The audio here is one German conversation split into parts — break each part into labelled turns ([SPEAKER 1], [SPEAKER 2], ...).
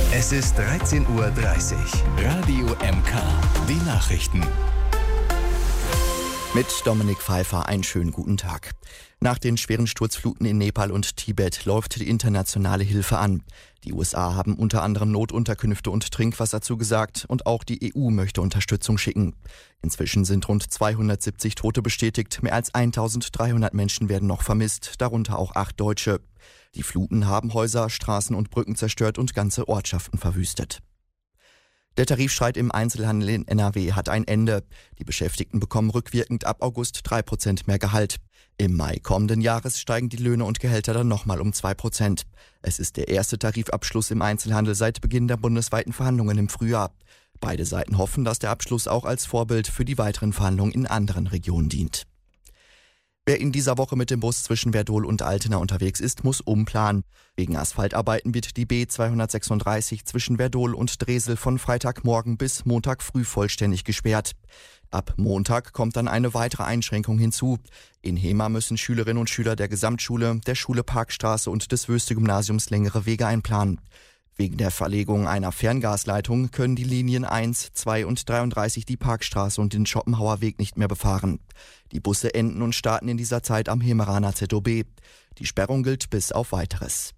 [SPEAKER 1] Es ist 13:30 Uhr. Radio MK. Die Nachrichten.
[SPEAKER 2] Mit Dominik Pfeiffer einen schönen guten Tag. Nach den schweren Sturzfluten in Nepal und Tibet läuft die internationale Hilfe an. Die USA haben unter anderem Notunterkünfte und Trinkwasser zugesagt und auch die EU möchte Unterstützung schicken. Inzwischen sind rund 270 Tote bestätigt, mehr als 1300 Menschen werden noch vermisst, darunter auch 8 Deutsche. Die Fluten haben Häuser, Straßen und Brücken zerstört und ganze Ortschaften verwüstet. Der Tarifstreit im Einzelhandel in NRW hat ein Ende. Die Beschäftigten bekommen rückwirkend ab August 3% mehr Gehalt. Im Mai kommenden Jahres steigen die Löhne und Gehälter dann nochmal um 2%. Es ist der erste Tarifabschluss im Einzelhandel seit Beginn der bundesweiten Verhandlungen im Frühjahr. Beide Seiten hoffen, dass der Abschluss auch als Vorbild für die weiteren Verhandlungen in anderen Regionen dient. Wer in dieser Woche mit dem Bus zwischen Werdohl und Altena unterwegs ist, muss umplanen. Wegen Asphaltarbeiten wird die B236 zwischen Werdohl und Dresel von Freitagmorgen bis Montag früh vollständig gesperrt. Ab Montag kommt dann eine weitere Einschränkung hinzu. In Hemer müssen Schülerinnen und Schüler der Gesamtschule, der Schule Parkstraße und des Wöste-Gymnasiums längere Wege einplanen. Wegen der Verlegung einer Ferngasleitung können die Linien 1, 2 und 33 die Parkstraße und den Schopenhauer Weg nicht mehr befahren. Die Busse enden und starten in dieser Zeit am Hemeraner ZOB. Die Sperrung gilt bis auf Weiteres.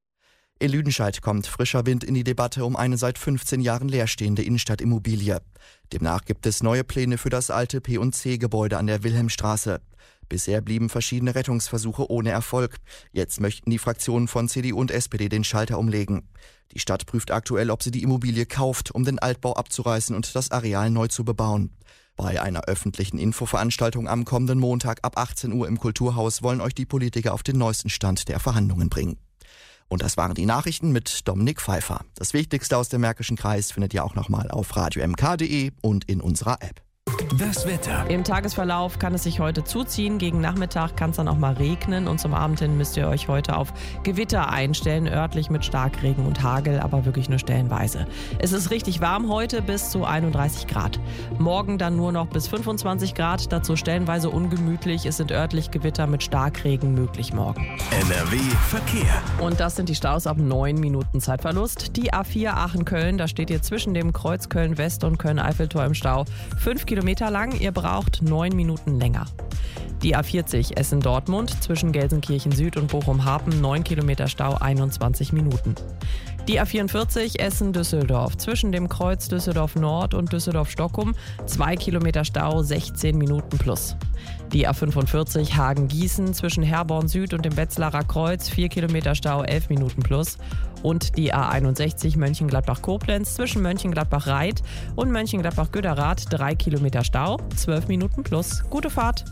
[SPEAKER 2] In Lüdenscheid kommt frischer Wind in die Debatte um eine seit 15 Jahren leerstehende Innenstadtimmobilie. Demnach gibt es neue Pläne für das alte P&C-Gebäude an der Wilhelmstraße. Bisher blieben verschiedene Rettungsversuche ohne Erfolg. Jetzt möchten die Fraktionen von CDU und SPD den Schalter umlegen. Die Stadt prüft aktuell, ob sie die Immobilie kauft, um den Altbau abzureißen und das Areal neu zu bebauen. Bei einer öffentlichen Infoveranstaltung am kommenden Montag ab 18 Uhr im Kulturhaus wollen euch die Politiker auf den neuesten Stand der Verhandlungen bringen. Und das waren die Nachrichten mit Dominik Pfeiffer. Das Wichtigste aus dem Märkischen Kreis findet ihr auch nochmal auf radiomk.de und in unserer App.
[SPEAKER 1] Das Wetter.
[SPEAKER 3] Im Tagesverlauf kann es sich heute zuziehen. Gegen Nachmittag kann es dann auch mal regnen. Und zum Abend hin müsst ihr euch heute auf Gewitter einstellen. Örtlich mit Starkregen und Hagel, aber wirklich nur stellenweise. Es ist richtig warm heute bis zu 31 Grad. Morgen dann nur noch bis 25 Grad. Dazu stellenweise ungemütlich. Es sind örtlich Gewitter mit Starkregen möglich morgen.
[SPEAKER 1] NRW Verkehr.
[SPEAKER 3] Und das sind die Staus ab 9 Minuten Zeitverlust. Die A4 Aachen-Köln, da steht ihr zwischen dem Kreuz Köln-West und Köln-Eiffeltor im Stau 5 Kilometer lang, ihr braucht 9 Minuten länger. Die A40 Essen-Dortmund zwischen Gelsenkirchen Süd und Bochum-Hapen 9 Kilometer Stau, 21 Minuten. Die A44 Essen-Düsseldorf zwischen dem Kreuz Düsseldorf Nord und Düsseldorf-Stockholm 2 Kilometer Stau, 16 Minuten plus. Die A45 Hagen-Gießen zwischen Herborn Süd und dem Wetzlarer Kreuz 4 Kilometer Stau, 11 Minuten plus. Und die A61 Mönchengladbach-Koblenz zwischen Mönchengladbach-Reit und Mönchengladbach-Göderath 3 Kilometer Stau, 12 Minuten plus. Gute Fahrt!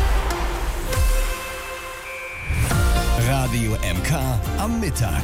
[SPEAKER 1] Radio MK am Mittag.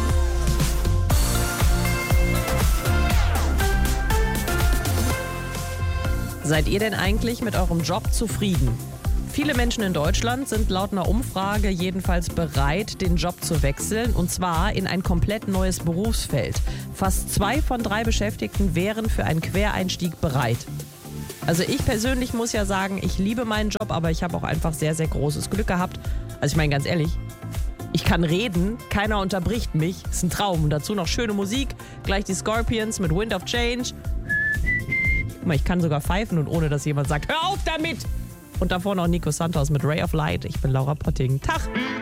[SPEAKER 3] Seid ihr denn eigentlich mit eurem Job zufrieden? Viele Menschen in Deutschland sind laut einer Umfrage jedenfalls bereit, den Job zu wechseln, und zwar in ein komplett neues Berufsfeld. Fast 2 von 3 Beschäftigten wären für einen Quereinstieg bereit. Also ich persönlich muss ja sagen, ich liebe meinen Job, aber ich habe auch einfach sehr, sehr großes Glück gehabt. Also ich meine ganz ehrlich, ich kann reden, keiner unterbricht mich, ist ein Traum. Und dazu noch schöne Musik, gleich die Scorpions mit Wind of Change. Guck mal, ich kann sogar pfeifen und ohne dass jemand sagt, hör auf damit! Und davor noch Nico Santos mit Ray of Light. Ich bin Laura Potting. Tag!